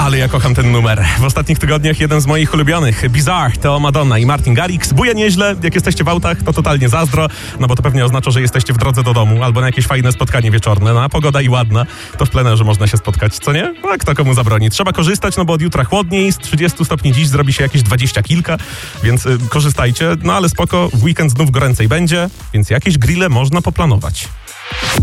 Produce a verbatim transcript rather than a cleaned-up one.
Ale ja kocham ten numer. W ostatnich tygodniach jeden z moich ulubionych. Bizarre to Madonna i Martin Garrix. Buja nieźle. Jak jesteście w autach, to totalnie zazdro, no bo to pewnie oznacza, że jesteście w drodze do domu albo na jakieś fajne spotkanie wieczorne. No a pogoda i ładna, to w plenerze można się spotkać, co nie? A kto komu zabroni? Trzeba korzystać, no bo od jutra chłodniej, z trzydziestu stopni dziś zrobi się jakieś dwadzieścia kilka, więc y, korzystajcie. No ale spoko, w weekend znów goręcej będzie, więc jakieś grille można poplanować.